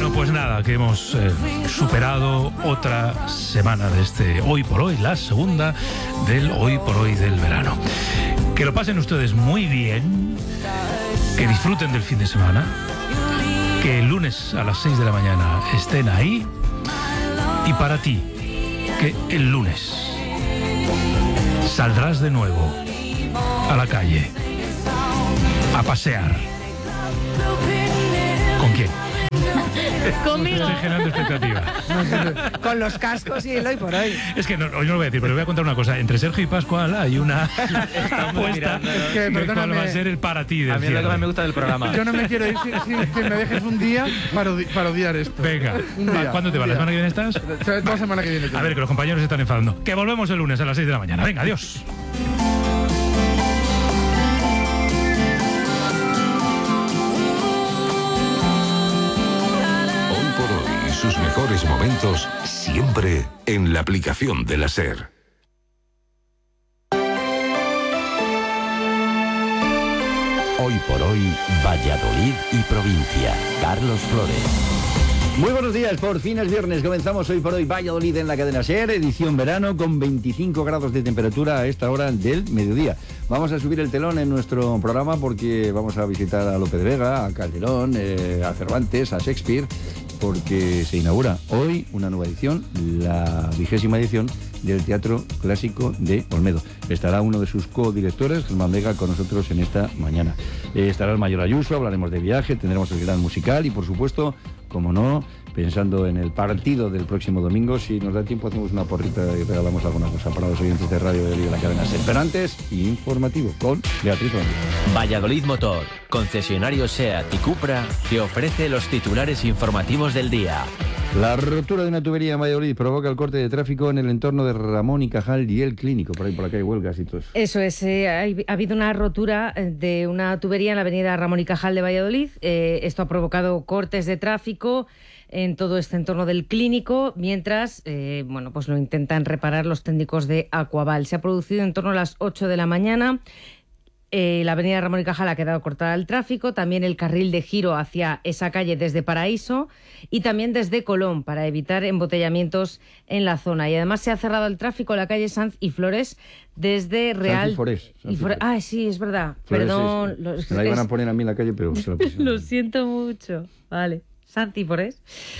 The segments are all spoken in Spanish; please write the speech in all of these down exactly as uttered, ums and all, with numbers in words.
Bueno, pues nada, que hemos eh, superado otra semana de este Hoy por Hoy, la segunda del Hoy por Hoy del verano. Que lo pasen ustedes muy bien, que disfruten del fin de semana, que el lunes a las seis de la mañana estén ahí, y para ti, que el lunes saldrás de nuevo a la calle a pasear. ¿Con quién? Conmigo. Estoy generando expectativas. Con los cascos y el Hoy por Hoy. Es que no, hoy no lo voy a decir, pero le voy a contar una cosa. Entre Sergio y Pascual hay una apuesta Es que, de cuál perdóname, va a ser el para ti del A mí es lo que cierre. más me gusta del programa. yo no me quiero ir sin, sin que me dejes un día para, odi- para odiar esto. Venga, Un día, ¿cuándo te un va? ¿La día. semana que viene estás? Toda semana que viene. A ver, que los compañeros se están enfadando. Que volvemos el lunes a las seis de la mañana. Venga, adiós. Hoy por hoy, sus mejores momentos siempre en la aplicación de la SER. Hoy por hoy, Valladolid y provincia. Carlos Flores. Muy buenos días, por fin es viernes, comenzamos Hoy por Hoy Valladolid en la cadena SER, edición verano con veinticinco grados de temperatura a esta hora del mediodía. Vamos a subir el telón en nuestro programa porque vamos a visitar a Lope de Vega, a Calderón, eh, a Cervantes, a Shakespeare, porque se inaugura hoy una nueva edición, la vigésima edición del Teatro Clásico de Olmedo. Estará uno de sus codirectores, Germán Vega, con nosotros en esta mañana. Eh, estará el mayor Ayuso, hablaremos de viaje, tendremos el gran musical y, por supuesto, como no, pensando en el partido del próximo domingo, si nos da tiempo hacemos una porrita y regalamos alguna cosa para los oyentes de Radio de la cadena SER. Pero antes, informativo con Beatriz Rodríguez. Valladolid Motor, concesionario SEAT y Cupra, te ofrece los titulares informativos del día. La rotura de una tubería en Valladolid provoca el corte de tráfico en el entorno de Ramón y Cajal y el Clínico. Por ahí por acá hay huelgas y todo eso. Eso es, eh, hay- ha habido una rotura de una tubería en la avenida Ramón y Cajal de Valladolid. Eh, esto ha provocado cortes de tráfico en todo este entorno del Clínico, mientras eh, bueno, pues lo intentan reparar los técnicos de Aquaval. Se ha producido en torno a las ocho de la mañana. Eh, la avenida Ramón y Cajal ha quedado cortada al tráfico, también el carril de giro hacia esa calle desde Paraíso y también desde Colón para evitar embotellamientos en la zona. Y además se ha cerrado el tráfico en la calle Sanz y Flores desde Real... Sanz y Forés, Sanz y y Forés. Forés. Ah, sí, es verdad. Flores, Perdón. sí, sí. los- Me la iban es- a poner a mí en la calle, pero se la pusieron. Lo siento mucho. Vale. Santi Forés.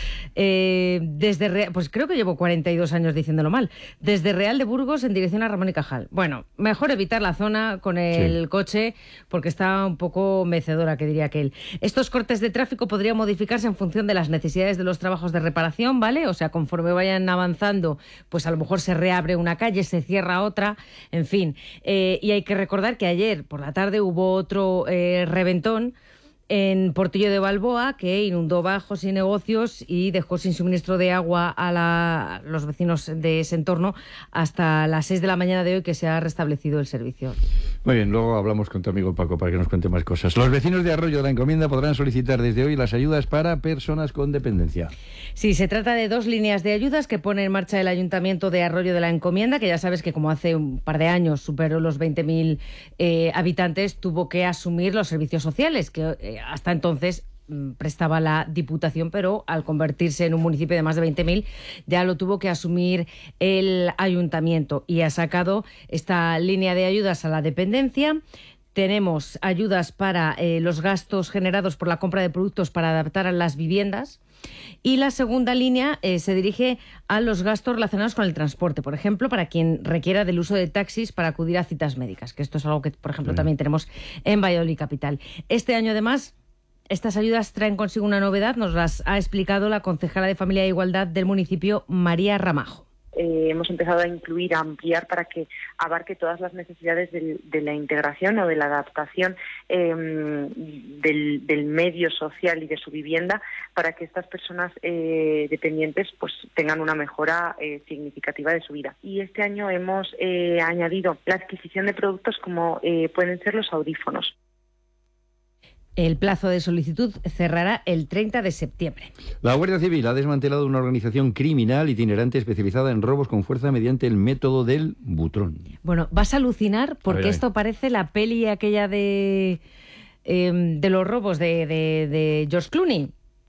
Eh, desde Re- pues creo que llevo cuarenta y dos años diciéndolo mal. Desde Real de Burgos en dirección a Ramón y Cajal. Bueno, mejor evitar la zona con el Sí. coche porque está un poco mecedora, que diría aquel. Estos cortes de tráfico podrían modificarse en función de las necesidades de los trabajos de reparación, ¿vale? O sea, conforme vayan avanzando, pues a lo mejor se reabre una calle, se cierra otra, en fin. Eh, y hay que recordar que ayer por la tarde hubo otro eh, reventón en Portillo de Balboa, que inundó bajos y negocios y dejó sin suministro de agua a, la- a los vecinos de ese entorno hasta las seis de la mañana de hoy, que se ha restablecido el servicio. Muy bien, luego hablamos con tu amigo Paco para que nos cuente más cosas. Los vecinos de Arroyo de la Encomienda podrán solicitar desde hoy las ayudas para personas con dependencia. Sí, se trata de dos líneas de ayudas que pone en marcha el Ayuntamiento de Arroyo de la Encomienda, que ya sabes que como hace un par de años superó los veinte mil eh, habitantes, tuvo que asumir los servicios sociales, que eh, hasta entonces mm, prestaba la Diputación, pero al convertirse en un municipio de más de veinte mil ya lo tuvo que asumir el Ayuntamiento y ha sacado esta línea de ayudas a la dependencia. Tenemos ayudas para eh, los gastos generados por la compra de productos para adaptar a las viviendas. Y la segunda línea eh, se dirige a los gastos relacionados con el transporte, por ejemplo, para quien requiera del uso de taxis para acudir a citas médicas, que esto es algo que, por ejemplo, también tenemos en Valladolid Capital. Este año, además, estas ayudas traen consigo una novedad, nos las ha explicado la concejala de Familia e Igualdad del municipio, María Ramajo. Eh, hemos empezado a incluir, a ampliar para que abarque todas las necesidades del, de la integración o de la adaptación eh, del, del medio social y de su vivienda para que estas personas eh, dependientes pues tengan una mejora eh, significativa de su vida. Y este año hemos eh, añadido la adquisición de productos como eh, pueden ser los audífonos. El plazo de solicitud cerrará el treinta de septiembre. La Guardia Civil ha desmantelado una organización criminal itinerante especializada en robos con fuerza mediante el método del butrón. Bueno, vas a alucinar porque A ver, a ver. esto parece la peli aquella de, eh, de los robos de, de, de George Clooney.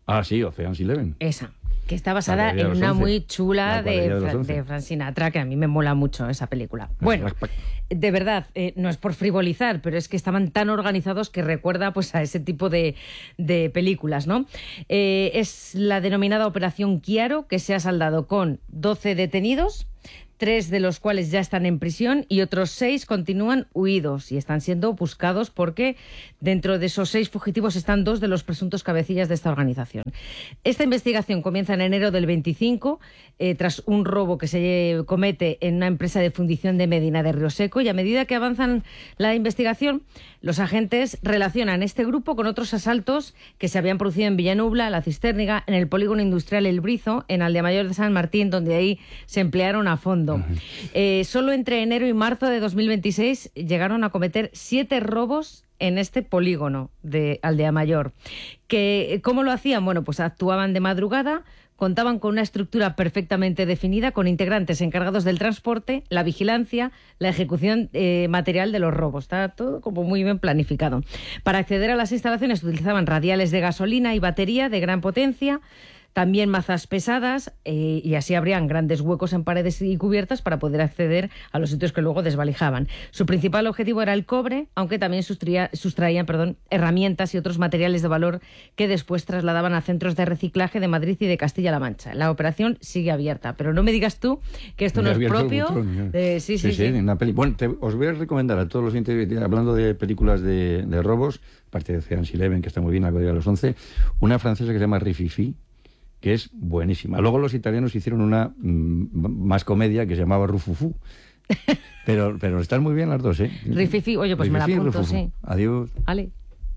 Ah, sí, Ocean's Eleven. Esa, que está basada en una muy chula de, de, de Frank Sinatra, que a mí me mola mucho esa película. Bueno, de verdad, eh, no es por frivolizar, pero es que estaban tan organizados que recuerda pues a ese tipo de, de películas, ¿no? Eh, es la denominada Operación Chiaro, que se ha saldado con doce detenidos, tres de los cuales ya están en prisión y otros seis continúan huidos y están siendo buscados porque dentro de esos seis fugitivos están dos de los presuntos cabecillas de esta organización. Esta investigación comienza en enero del veinticinco, eh, tras un robo que se comete en una empresa de fundición de Medina de Río Seco, y a medida que avanzan la investigación, los agentes relacionan este grupo con otros asaltos que se habían producido en Villanubla, La Cistérniga, en el polígono industrial El Brizo, en Aldea-Mayor de San Martín, donde ahí se emplearon a fondo. Eh, solo entre enero y marzo de dos mil veintiséis llegaron a cometer siete robos en este polígono de Aldea-Mayor. Que, ¿cómo lo hacían? Bueno, pues actuaban de madrugada, contaban con una estructura perfectamente definida, con integrantes encargados del transporte, la vigilancia, la ejecución eh, material de los robos. Está todo como muy bien planificado. Para acceder a las instalaciones utilizaban radiales de gasolina y batería de gran potencia, también mazas pesadas, eh, y así habrían grandes huecos en paredes y cubiertas para poder acceder a los sitios que luego desvalijaban. Su principal objetivo era el cobre, aunque también sustraía, sustraían perdón, herramientas y otros materiales de valor que después trasladaban a centros de reciclaje de Madrid y de Castilla-La Mancha. La operación sigue abierta, pero no me digas tú que esto no es propio. Botón, eh, sí, sí, sí. sí. sí. Una peli... Bueno, te, os voy a recomendar a todos los siguientes, hablando de películas de, de robos, aparte de Ocean's Eleven, que está muy bien, Algo de los once, una francesa que se llama Rififi, que es buenísima. Luego los italianos hicieron una mmm, más comedia que se llamaba Rufufu. Pero, pero están muy bien las dos, ¿eh? Rififi, oye, pues Rififi, me la apunto, sí. Adiós. Ale.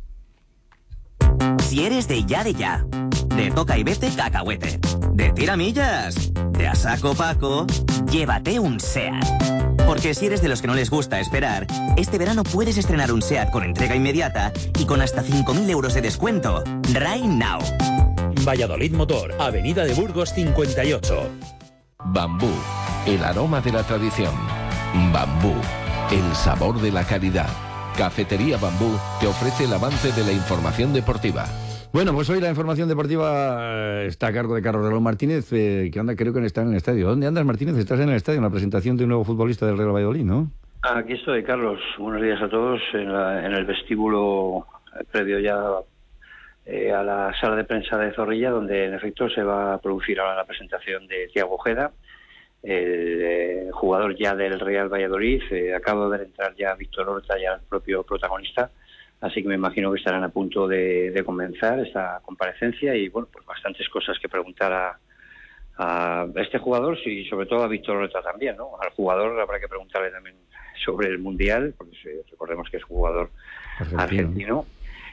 Si eres de ya de ya, de toca y vete cacahuete, de tiramillas, de a saco Paco, llévate un SEAT. Porque si eres de los que no les gusta esperar, este verano puedes estrenar un SEAT con entrega inmediata y con hasta cinco mil euros de descuento. Right now. Valladolid Motor, Avenida de Burgos cincuenta y ocho. Bambú, el aroma de la tradición. Bambú, el sabor de la calidad. Cafetería Bambú te ofrece el avance de la información deportiva. Bueno, pues hoy la información deportiva está a cargo de Carlos Reloj Martínez, eh, que anda, creo que está en el estadio. ¿Dónde andas, Martínez? Estás en el estadio, en la presentación de un nuevo futbolista del Real Valladolid, ¿no? Aquí estoy, Carlos. Buenos días a todos. En, la, en el vestíbulo previo ya eh, a la sala de prensa de Zorrilla, donde en efecto se va a producir ahora la presentación de Thiago Ojeda, el eh, jugador ya del Real Valladolid. Eh, acabo de ver entrar ya Víctor Horta, ya el propio protagonista, así que me imagino que estarán a punto de, de comenzar esta comparecencia y, bueno, pues bastantes cosas que preguntar a, a este jugador y sobre todo a Víctor Horta también, ¿no? Al jugador habrá que preguntarle también sobre el Mundial, porque recordemos que es jugador argentino, argentino.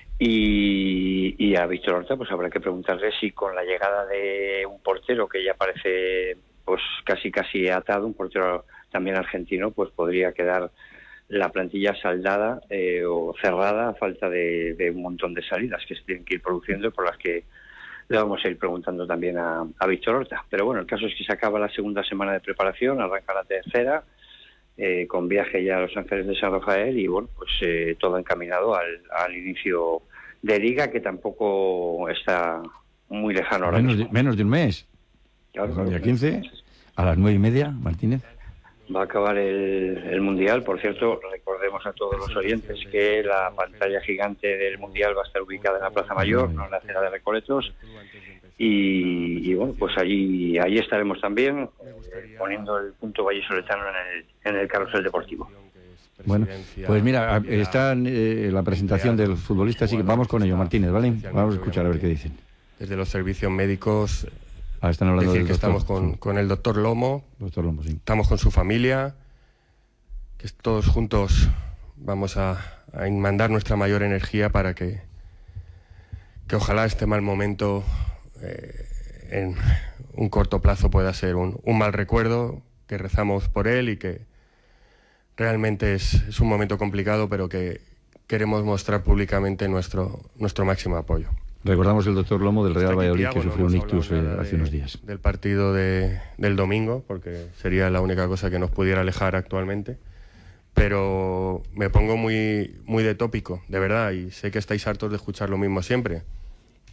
Y, y a Víctor Horta pues habrá que preguntarle si con la llegada de un portero que ya parece pues casi casi atado, un portero también argentino, pues podría quedar la plantilla saldada eh, o cerrada a falta de, de un montón de salidas que se tienen que ir produciendo, por las que le vamos a ir preguntando también a, a Víctor Horta. Pero bueno, el caso es que se acaba la segunda semana de preparación, arranca la tercera, eh, con viaje ya a Los Ángeles de San Rafael y bueno, pues eh, todo encaminado al, al inicio de Liga, que tampoco está muy lejano ahora menos mismo. De, menos de un mes. Claro, el día quince, a las nueve y media, Martínez. Va a acabar el, el Mundial. Por cierto, recordemos a todos los oyentes que la pantalla gigante del Mundial va a estar ubicada en la Plaza Mayor, no en la acera de Recoletos. Y, y bueno, pues allí allí estaremos también, eh, poniendo el punto vallisoletano en el, en el carrusel deportivo. Bueno, pues mira, está eh, la presentación del futbolista, así que vamos con ello, Martínez, ¿vale? Vamos a escuchar a ver qué dicen. Desde los servicios médicos, ah, están hablando decir del que doctor, estamos con, sí. con el doctor Lomo, doctor Lomo, sí. Estamos con su familia, que todos juntos vamos a, a mandar nuestra mayor energía para que, que ojalá este mal momento eh, en un corto plazo pueda ser un, un mal recuerdo, que rezamos por él y que realmente es, es un momento complicado, pero que queremos mostrar públicamente nuestro, nuestro máximo apoyo. Recordamos el doctor Lomo del Real Valladolid, que sufrió un ictus eh, hace de, unos días. Del partido de, del domingo, porque sería la única cosa que nos pudiera alejar actualmente. Pero me pongo muy, muy de tópico, de verdad, y sé que estáis hartos de escuchar lo mismo siempre.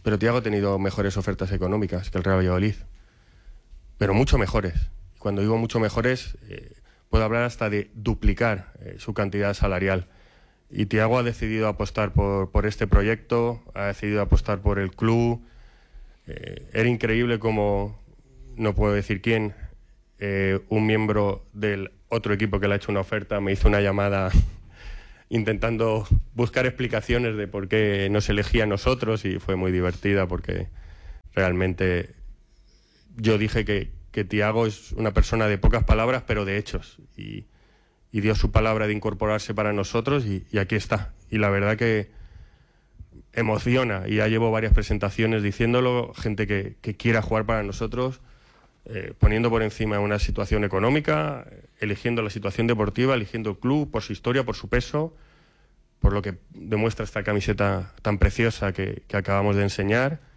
pero Thiago ha tenido mejores ofertas económicas que el Real Valladolid, pero mucho mejores. Cuando digo mucho mejores, eh, puedo hablar hasta de duplicar eh, su cantidad salarial. Y Thiago ha decidido apostar por, por este proyecto, ha decidido apostar por el club. Eh, era increíble como, no puedo decir quién, eh, un miembro del otro equipo que le ha hecho una oferta me hizo una llamada intentando buscar explicaciones de por qué nos elegía a nosotros, y fue muy divertida porque realmente yo dije que, que Thiago es una persona de pocas palabras pero de hechos, y, y dio su palabra de incorporarse para nosotros, y, y aquí está. Y la verdad que emociona, y ya llevo varias presentaciones diciéndolo, gente que, que quiera jugar para nosotros, eh, poniendo por encima una situación económica, eligiendo la situación deportiva, eligiendo el club por su historia, por su peso, por lo que demuestra esta camiseta tan preciosa que, que acabamos de enseñar.